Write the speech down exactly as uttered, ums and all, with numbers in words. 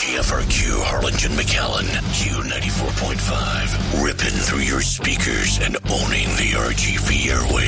G F R Q, Harlingen, McAllen, Q ninety-four point five, ripping through your speakers and owning the R G V airwaves.